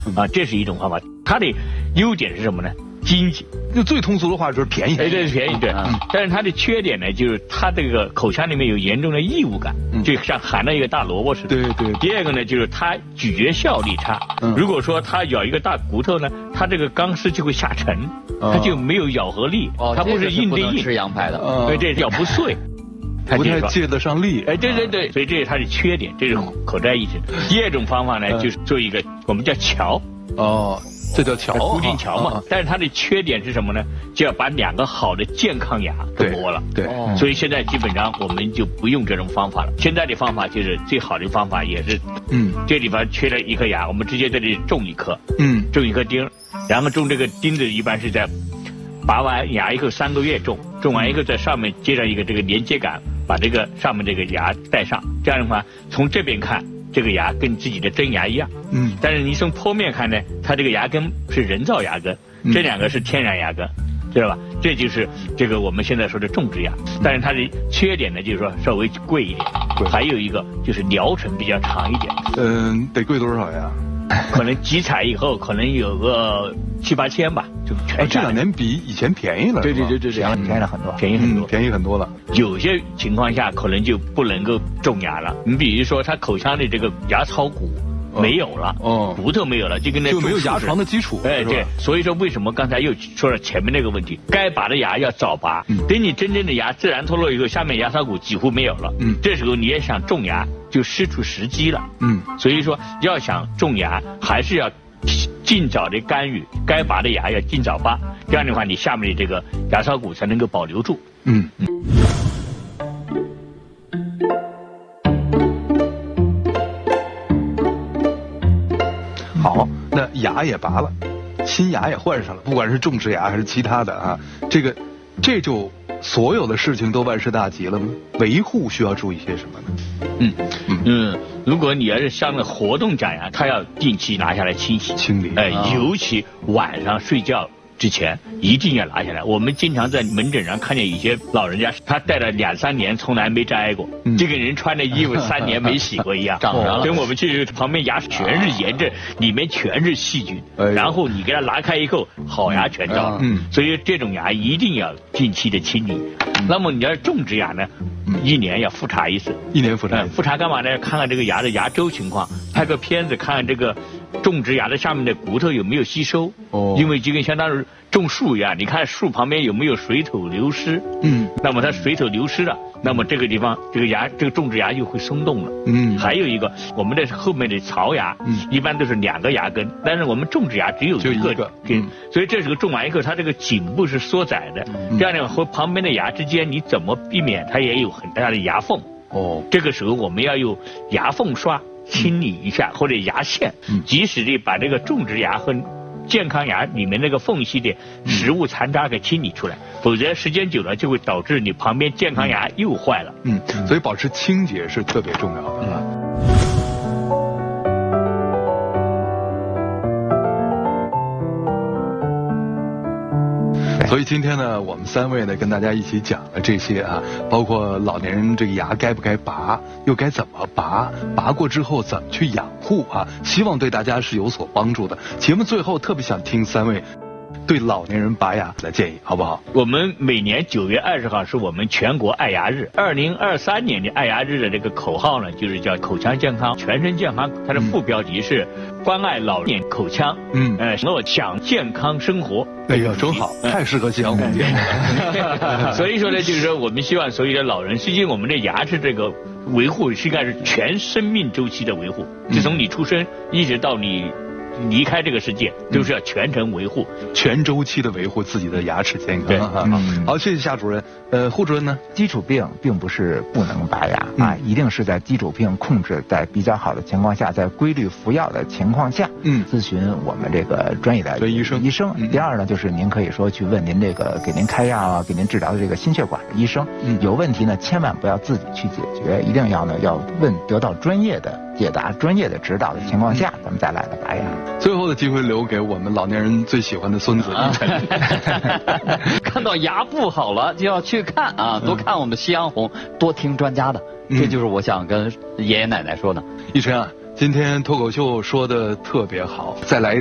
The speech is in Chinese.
啊，这是一种方法。它的优点是什么呢？经济。 就最通俗的话就是便宜。 对，便宜对。但是它的缺点呢，就是它这个口腔里面有严重的异物感，就像含了一个大萝卜似的。 对。 第二个呢，就是它咀嚼效率差。如果说它咬一个大骨头呢，它这个钢丝就会下沉，它就没有咬合力，它不是硬对硬。 吃羊排的。 对，这咬不碎。 不太借得上力。 对，所以这是它的缺点，这是口袋医生。第二种方法呢，就是做一个我们叫桥。 这叫桥， 固定桥嘛。但是它的缺点是什么呢？就要把2个好的健康牙给磨了。 对。 所以现在基本上我们就不用这种方法了。现在的方法就是最好的方法，也是这地方缺了一颗牙，我们直接在这里种一颗，种一颗钉，然后种这个钉子一般是在拔完牙以后3个月种完以后在上面接上一个这个连接杆，把这个上面这个牙带上。这样的话，从这边看，这个牙跟自己的真牙一样。但是你从剖面看呢，它这个牙根是人造牙根，这2个是天然牙根，知道吧？这就是这个我们现在说的种植牙。但是它的缺点呢，就是说稍微贵一点，还有一个就是疗程比较长一点。 得贵多少呀？ 可能集采以后可能有个7、8千吧，就全这2年比以前便宜了。 对， 便宜了很多， 便宜很多了。 有些情况下可能就不能够种牙了。你比如说他口腔的这个牙槽骨没有了，骨头没有了，就跟那就没有牙床的基础。 对，所以说为什么刚才又说了前面那个问题，该拔的牙要早拔，等你真正的牙自然脱落以后，下面牙槽骨几乎没有了，这时候你也想种牙就失去时机了。所以说要想种牙还是要尽早的干预，该拔的牙要尽早拔，这样的话你下面的这个牙槽骨才能够保留住。 好，那牙也拔了，新牙也换上了，不管是种植牙还是其他的啊，这就所有的事情都万事大吉了吗？维护需要注意些什么呢？ 如果你要是像那活动假牙，它要定期拿下来清理，尤其晚上睡觉之前一定要拿下来。我们经常在门诊上看见有些老人家，他戴了2、3年从来没摘过，这个人穿的衣服3年没洗过一样， 长了。 等我们去旁边牙齿全是炎症，里面全是细菌，然后你给它拿开以后，好牙全掉了。所以这种牙一定要定期的清理。那么你要是种植牙呢，1年要复查一次。 1年复查。 复查干嘛呢？看看这个牙的牙周情况，拍个片子，看看这个种植牙的下面的骨头有没有吸收。因为就跟相当于种树一样，你看树旁边有没有水土流失。那么它水土流失了，那么这个地方这个种植牙就会松动了。还有一个，我们的后面的槽牙，一般都是2个牙根，但是我们种植牙只有一个根，所以这时候种完以后，它这个颈部是缩窄的，这样的和旁边的牙之间，你怎么避免它也有很大的牙缝？这个时候我们要用牙缝刷清理一下，或者牙线，及时的把这个种植牙和健康牙里面那个缝隙的食物残渣给清理出来，否则时间久了就会导致你旁边健康牙又坏了。 所以保持清洁是特别重要的。所以今天呢，我们3位呢跟大家一起讲了这些啊，包括老年人这个牙该不该拔，又该怎么拔，拔过之后怎么去养护啊，希望对大家是有所帮助的。节目最后特别想听3位对老年人拔牙的建议，好不好？ 我们每年9月20号是我们全国爱牙日，2023年的爱牙日的这个口号呢，就是叫口腔健康，全身健康。它的副标题是关爱老年口腔，想健康生活。 哎呀，真好，太适合讲我们节目了。 所以说呢，就是说我们希望所有的老人，实际我们的牙齿这个维护应该是全生命周期的维护，就从你出生一直到你离开这个世界，都是要全程维护， 全周期的维护自己的牙齿健康。好，谢谢夏主任。胡主任呢？ 基础病并不是不能拔牙啊，一定是在基础病控制在比较好的情况下，在规律服药的情况下，咨询我们这个专业的医生。第二呢，就是您可以说去问您这个给您开药啊、给您治疗的这个心血管的医生。有问题呢，千万不要自己去解决，一定要问得到专业的解答、专业的指导的情况下，咱们再来拔牙。 最后的机会留给我们老年人最喜欢的孙子。 看到牙不好了就要去看啊，多看我们夕阳红，多听专家的，这就是我想跟爷爷奶奶说的。 一晨啊， 今天脱口秀说的特别好，再来